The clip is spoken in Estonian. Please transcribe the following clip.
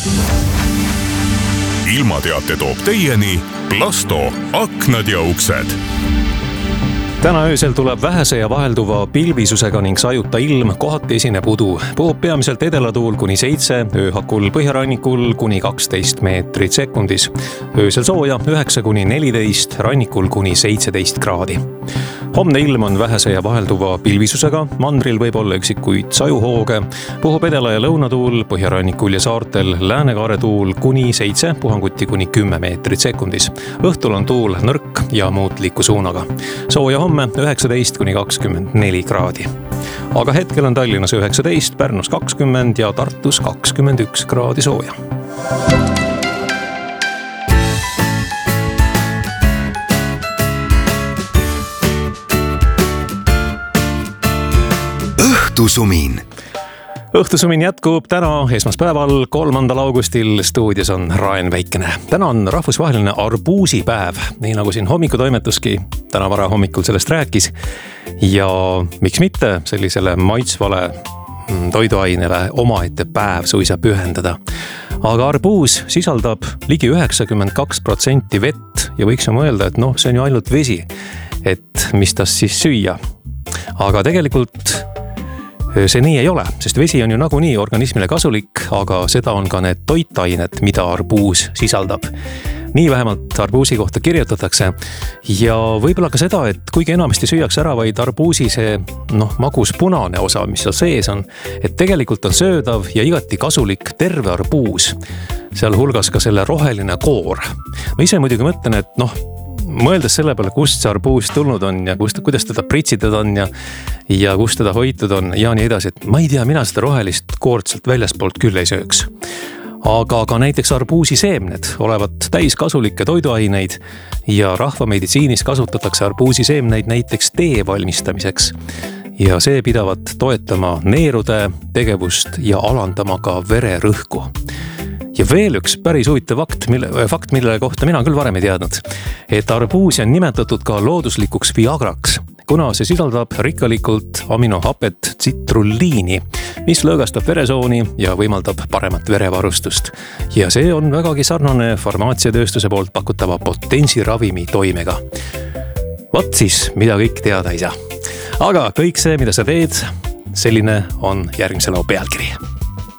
ilmateate toob teieni Plasto aknad ja uksed. Täna öösel tuleb vähese ja vahelduva pilvisusega ning sajuta ilm, kohati esineb udu. Puhub peamiselt edelatuul kuni 7, ööhakul põhjarannikul kuni 12 meetrit sekundis. Öösel sooja 9 kuni 14, rannikul kuni 17 kraadi. Homne ilm on vähese ja vahelduva pilvisusega, mandril võib olla üksikuid sajuhooge. Puhub edela- ja lõunatuul, põhjarannikul ja saartel läänekaare tuul kuni 7, puhanguti kuni 10 meetrit sekundis. Õhtul on tuul nõrk ja muutliku suunaga. Sooja homme 19 kuni 24 kraadi. Aga hetkel on Tallinnas 19, Pärnus 20 ja Tartus 21 kraadi sooja. Õhtusumin. Õhtusumin jätkub täna esmaspäeval 3. augustil. Stuudios on Raen Väikene. Täna on rahvusvaheline arbuusipäev, nii nagu siin hommikutoimetuski täna vara hommikul sellest rääkis. Ja miks mitte sellisele maitsvale toiduainele omaette päev suisa pühendada. Aga arbuus sisaldab ligi 92% vett ja võiks ju mõelda, et see on ju ainult vesi, et mis tast siis süüa. Aga tegelikult see nii ei ole, sest vesi on ju nagunii organismile kasulik, aga seda on ka need toitained, mida arbuus sisaldab. Nii vähemalt arbuusi kohta kirjutatakse ja võib-olla ka seda, et kuigi enamasti süüakse ära vaid arbuusi see magus punane osa, mis seal sees on, et tegelikult on söödav ja igati kasulik terve arbuus, seal hulgas ka selle roheline koor. Ma ise muidugi mõtlen, et mõeldes selle peale, kust see arbuus tulnud on ja kuidas teda pritsitud on ja kust teda hoitud on ja nii edasi, et ma ei tea, mina seda rohelist koort sealt väljaspoolt küll ei sööks. Aga ka näiteks arbuusi seemned olevat täis kasulikke toiduaineid ja rahvameditsiinis kasutatakse arbuusi seemneid näiteks tee valmistamiseks. Ja see pidavat toetama neerude tegevust ja alandama ka vererõhku. Ja veel üks päris huvitav fakt, mille kohta mina küll varem ei teadnud, et arbuusi on nimetatud ka looduslikuks viagraks, kuna see sisaldab rikkalikult aminohapet tsitrulliini, mis lõõgastab veresooni ja võimaldab paremat verevarustust. Ja see on vägagi sarnane farmaatsiatööstuse poolt pakutava potentsiravimi toimega. Vot siis, mida kõik teada ei saa. Aga kõik see, mida sa teed, selline on järgmise loo pealkiri.